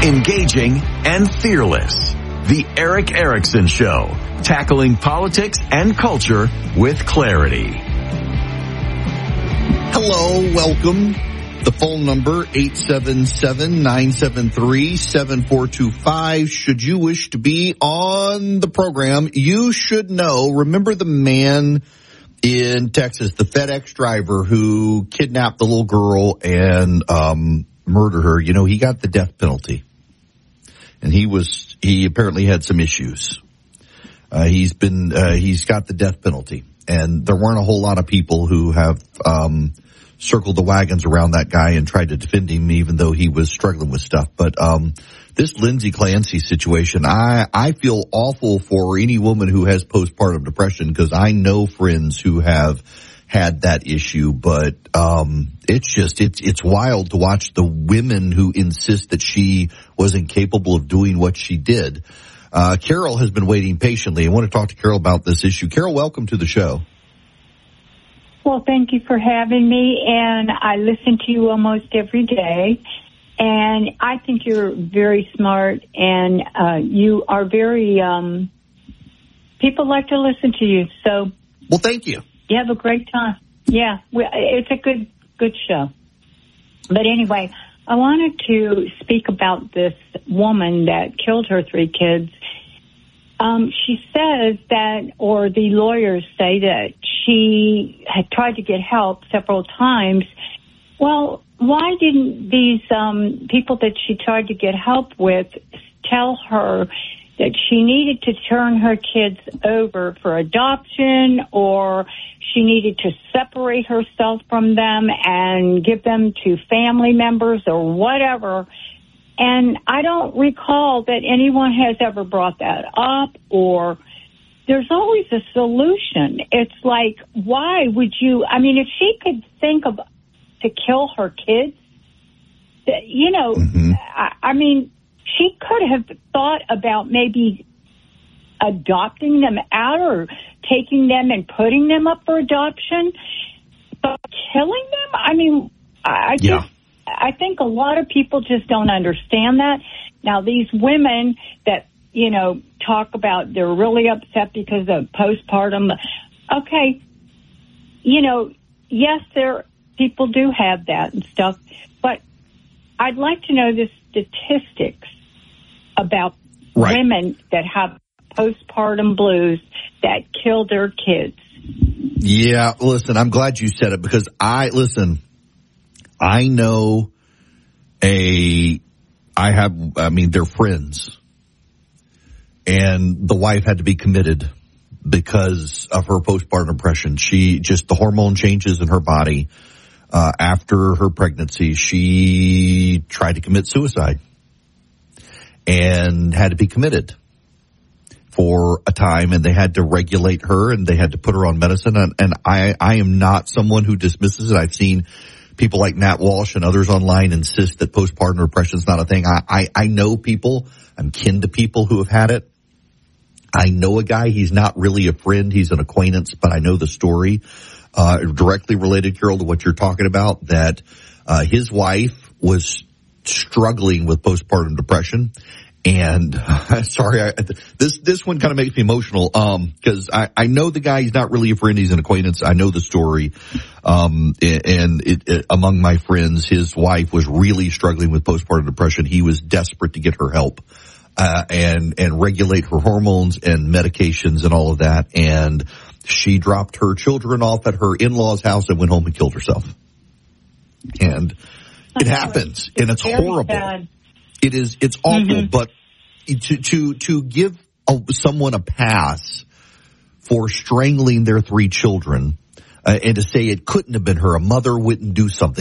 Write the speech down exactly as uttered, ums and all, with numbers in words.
engaging, and fearless. The Eric Erickson Show, tackling politics and culture with clarity. Hello, welcome. The phone number, eight seven seven, nine seven three, seven four two five. Should you wish to be on the program, you should know. Remember the man in Texas, the FedEx driver who kidnapped the little girl and um murdered her? You know, he got the death penalty. And he was, he apparently had some issues. Uh, he's been, uh, he's got the death penalty. And there weren't a whole lot of people who have, um, circled the wagons around that guy and tried to defend him, even though he was struggling with stuff. But, um, this Lindsay Clancy situation, I, I feel awful for any woman who has postpartum depression, because I know friends who have had that issue, but um it's just it's it's wild to watch the women who insist that she was incapable of doing what she did. Uh Carol has been waiting patiently. I want to talk to Carol about this issue. Carol, welcome to the show. Well, thank you for having me, and I listen to you almost every day, and I think you're very smart, and uh you are very um people like to listen to you, so well, thank you. You have a great time. Yeah, it's a good good show. But anyway, I wanted to speak about this woman that killed her three kids. Um, she says that, or the lawyers say that she had tried to get help several times. Well, why didn't these um, people that she tried to get help with tell her that she needed to turn her kids over for adoption, or she needed to separate herself from them and give them to family members or whatever? And I don't recall that anyone has ever brought that up, or there's always a solution. It's like, why would you, I mean, if she could think of to kill her kids, you know, mm-hmm. I, I mean, she could have thought about maybe adopting them out or taking them and putting them up for adoption, but killing them? I mean, I just, yeah. I think a lot of people just don't understand that. Now, these women that, you know, talk about they're really upset because of postpartum. Okay, you know, yes, there people do have that and stuff, but I'd like to know the statistics about right. women that have postpartum blues that kill their kids. Yeah, listen, I'm glad you said it, because I, listen, I know a, I have, I mean, they're friends, and the wife had to be committed because of her postpartum depression. She just, the hormone changes in her body. Uh, after her pregnancy, she tried to commit suicide and had to be committed for a time, and they had to regulate her, and they had to put her on medicine. And, and I, I am not someone who dismisses it. I've seen people like Matt Walsh and others online insist that postpartum depression is not a thing. I, I, I know people, I'm kin to people who have had it. I know a guy, he's not really a friend, he's an acquaintance, but I know the story, uh, directly related, Carol, to what you're talking about, that, uh, his wife was struggling with postpartum depression. And uh, sorry, I, this this one kind of makes me emotional, um, because I, I know the guy. He's not really a friend; he's an acquaintance. I know the story, um, and it, it, among my friends, his wife was really struggling with postpartum depression. He was desperate to get her help, uh, and and regulate her hormones and medications and all of that. And she dropped her children off at her in-laws' house and went home and killed herself. And it happens, and it's horrible. Bad. It is, it's awful, mm-hmm. but to, to, to give a, someone a pass for strangling their three children, uh, and to say it couldn't have been her, a mother wouldn't do something